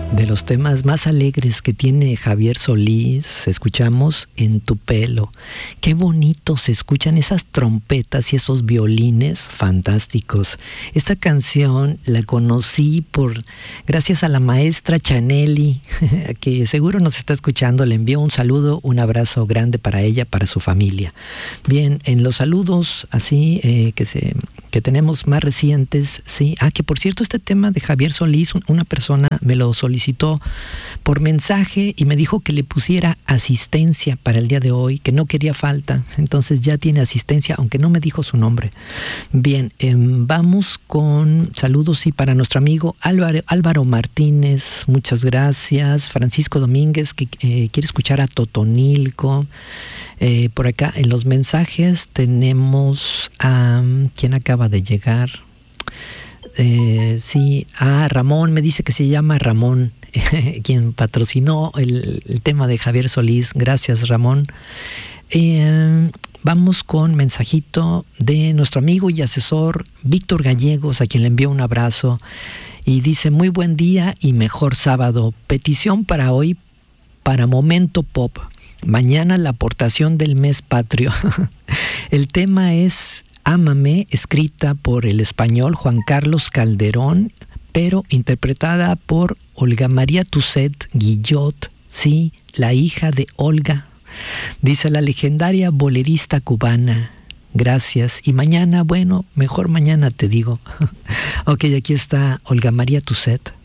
De los temas más alegres que tiene Javier Solís, escuchamos En tu pelo. Qué bonito se escuchan esas trompetas y esos violines fantásticos. Esta canción la conocí gracias a la maestra Chanelli, que seguro nos está escuchando. Le envío un saludo, un abrazo grande para ella, para su familia. Bien, en los saludos así que tenemos más recientes, sí. Que por cierto, este tema de Javier Solís, una persona me lo solicitó por mensaje y me dijo que le pusiera asistencia para el día de hoy, que no quería falta. Entonces ya tiene asistencia, aunque no me dijo su nombre. Bien, vamos con saludos, sí, para nuestro amigo Álvaro Martínez, muchas gracias. Francisco Domínguez, que quiere escuchar a Totonilco. Por acá en los mensajes tenemos a quien acaba de llegar. Sí, Ramón, me dice que se llama Ramón, quien patrocinó el tema de Javier Solís. Gracias, Ramón. Vamos con mensajito de nuestro amigo y asesor Víctor Gallegos, a quien le envío un abrazo, y dice: muy buen día y mejor sábado. Petición para hoy, para Momento Pop. Mañana la aportación del mes patrio. El tema es Ámame, escrita por el español Juan Carlos Calderón, pero interpretada por Olga María Tuset Guillot, sí, la hija de Olga. Dice la legendaria bolerista cubana. Gracias. Y mañana, bueno, mejor mañana te digo. Ok, aquí está Olga María Tuset.